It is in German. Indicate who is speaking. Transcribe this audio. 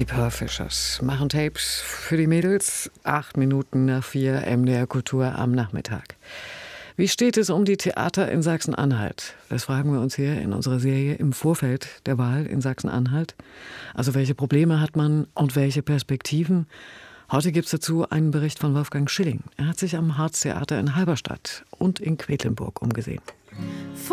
Speaker 1: Die Pearl-Fishers machen Tapes für die Mädels. 8 Minuten nach 4, MDR Kultur am Nachmittag. Wie steht es um die Theater in Sachsen-Anhalt? Das fragen wir uns hier in unserer Serie im Vorfeld der Wahl in Sachsen-Anhalt. Also welche Probleme hat man und welche Perspektiven? Heute gibt es dazu einen Bericht von Wolfgang Schilling. Er hat sich am Harz-Theater in Halberstadt und in Quedlinburg umgesehen.